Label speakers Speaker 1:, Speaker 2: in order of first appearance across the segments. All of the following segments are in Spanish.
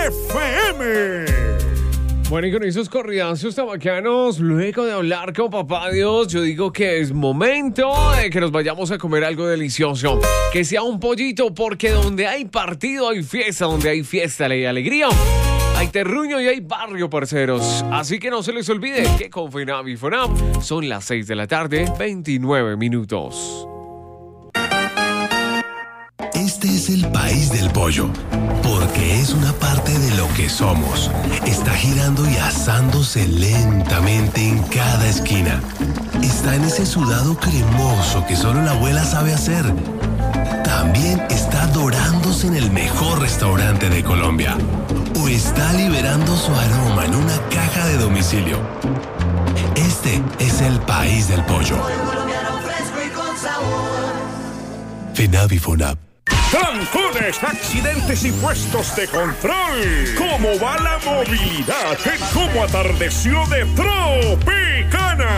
Speaker 1: FM.
Speaker 2: Bueno, y con esos corridazos tabacanos, luego de hablar con Papá Dios, yo digo que es momento de que nos vayamos a comer algo delicioso. Que sea un pollito, porque donde hay partido hay fiesta, donde hay fiesta hay alegría. Hay terruño y hay barrio, parceros. Así que no se les olvide que con FENAP y FONAP son las 6 de la tarde, 29 minutos.
Speaker 3: Este es el país del pollo, porque es una parte de lo que somos. Está girando y asándose lentamente en cada esquina. Está en ese sudado cremoso que solo la abuela sabe hacer. También está dorándose en el mejor restaurante de Colombia. O está liberando su aroma en una caja de domicilio. Este es el país del pollo. FENAP y FONAP.
Speaker 1: Trancones, accidentes y puestos de control. ¿Cómo va la movilidad en cómo atardeció de Tropicana?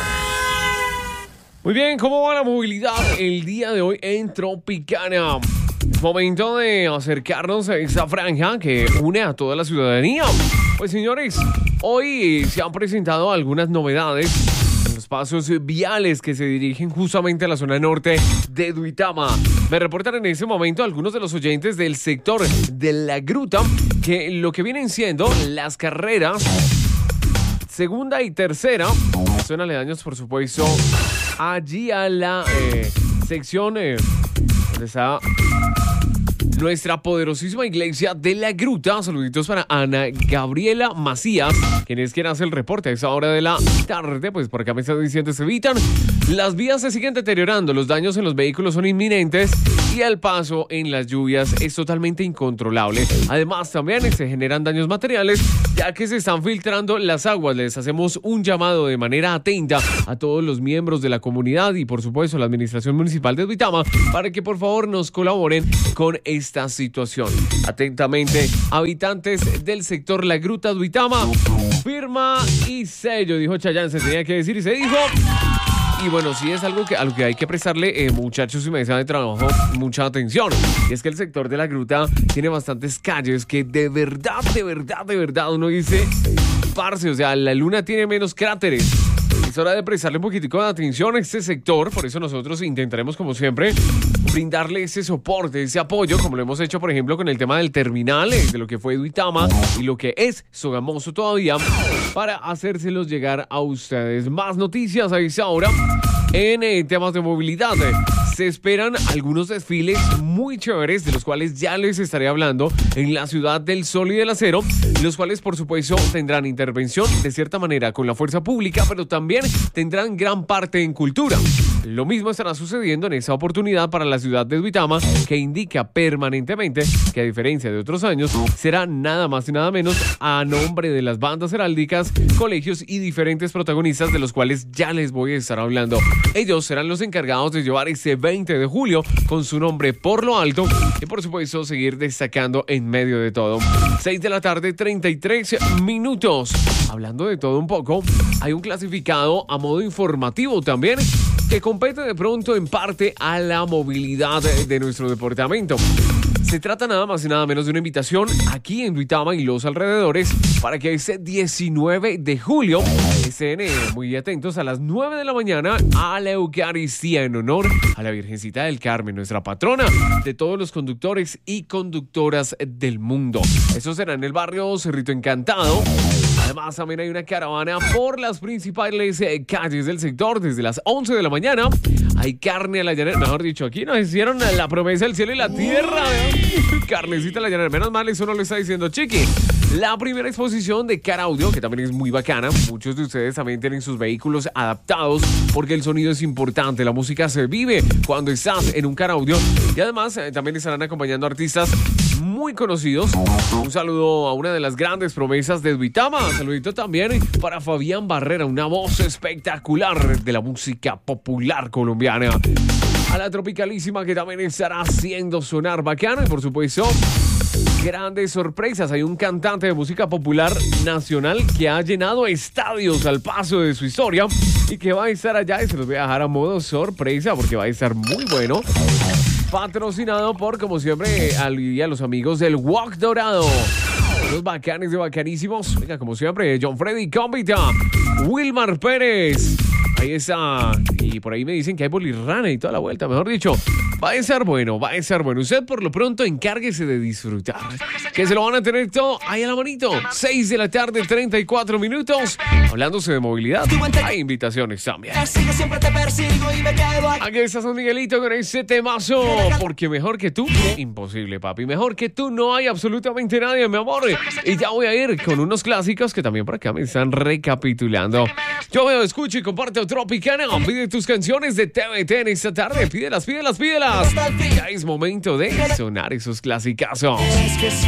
Speaker 2: Muy bien, ¿cómo va la movilidad el día de hoy en Tropicana? Es momento de acercarnos a esa franja que une a toda la ciudadanía. Pues señores, hoy se han presentado algunas novedades en los pasos viales que se dirigen justamente a la zona norte de Duitama. Me reportan en ese momento algunos de los oyentes del sector de La Gruta que lo que vienen siendo las carreras segunda y tercera son aledaños, por supuesto, allí a la sección donde está nuestra poderosísima iglesia de La Gruta. Saluditos para Ana Gabriela Macías, quien es quien hace el reporte a esa hora de la tarde. Pues por acá me están diciendo, se evitan. Las vías se siguen deteriorando, los daños en los vehículos son inminentes y el paso en las lluvias es totalmente incontrolable. Además, también se generan daños materiales, ya que se están filtrando las aguas. Les hacemos un llamado de manera atenta a todos los miembros de la comunidad y, por supuesto, la administración municipal de Duitama para que, por favor, nos colaboren con esta situación. Atentamente, habitantes del sector La Gruta, Duitama. Firma y sello, dijo Chayanne, se tenía que decir y se dijo. Y bueno, sí es algo a lo que hay que prestarle, muchachos y mesa de trabajo, mucha atención. Y es que el sector de La Gruta tiene bastantes calles que de verdad uno dice, parce, o sea, la luna tiene menos cráteres. Es hora de prestarle un poquitico de atención a este sector. Por eso nosotros intentaremos, como siempre, brindarle ese soporte, ese apoyo, como lo hemos hecho, por ejemplo, con el tema del terminal, de lo que fue Duitama y lo que es Sogamoso todavía, para hacérselos llegar a ustedes. Más noticias a esa hora en temas de movilidad. Se esperan algunos desfiles muy chéveres, de los cuales ya les estaré hablando, en la ciudad del Sol y del Acero, los cuales, por supuesto, tendrán intervención de cierta manera con la fuerza pública, pero también tendrán gran parte en cultura. Lo mismo estará sucediendo en esa oportunidad para la ciudad de Duitama, que indica permanentemente que, a diferencia de otros años, será nada más y nada menos a nombre de las bandas heráldicas, colegios y diferentes protagonistas, de los cuales ya les voy a estar hablando. Ellos serán los encargados de llevar ese 20 de julio con su nombre por lo alto y, por supuesto, seguir destacando en medio de todo. 6 de la tarde, 33 minutos. Hablando de todo un poco, hay un clasificado a modo informativo también que compete de pronto en parte a la movilidad de nuestro departamento. Se trata nada más y nada menos de una invitación aquí en Duitama y los alrededores para que ese 19 de julio estén muy atentos a las 9 de la mañana a la Eucaristía en honor a la Virgencita del Carmen, nuestra patrona de todos los conductores y conductoras del mundo. Eso será en el barrio Cerrito Encantado. Además, también hay una caravana por las principales calles del sector desde las 11 de la mañana. Hay carne a la llanera. Mejor dicho, aquí nos hicieron la promesa del cielo y la tierra. Carnecita a la llanera. Menos mal, eso no lo está diciendo Chiqui. La primera exposición de Car Audio, que también es muy bacana. Muchos de ustedes también tienen sus vehículos adaptados porque el sonido es importante. La música se vive cuando estás en un Car Audio. Y además, también estarán acompañando artistas muy conocidos. Un saludo a una de las grandes promesas de Duitama. Saludito también para Fabián Barrera, una voz espectacular de la música popular colombiana. A la tropicalísima, que también estará haciendo sonar bacano. Y por supuesto, grandes sorpresas. Hay un cantante de música popular nacional que ha llenado estadios al paso de su historia y que va a estar allá, y se los voy a dejar a modo sorpresa porque va a estar muy bueno. Patrocinado por, como siempre, a los amigos del Wok Dorado. Los bacanes de bacanísimos. Venga, como siempre, John Freddy Cómbita, Wilmar Pérez. Ahí está. Y por ahí me dicen que hay bolirrana y toda la vuelta. Mejor dicho, va a ser bueno, va a ser bueno. Usted por lo pronto encárguese de disfrutar. Que se lo van a tener todo ahí a la manito. 6 de la tarde, 34 minutos. Hablándose de movilidad, hay invitaciones también. Aquí está San Miguelito con ese temazo. Porque mejor que tú, imposible, papi. Mejor que tú no hay absolutamente nadie, mi amor. Y ya voy a ir con unos clásicos que también por acá me están recapitulando. Yo veo, escucho y comparto Tropicana. Pide tus canciones de TVT en esta tarde. Pídelas, pídelas, pídelas. Ya es momento de sonar esos clasicazos.
Speaker 4: Es que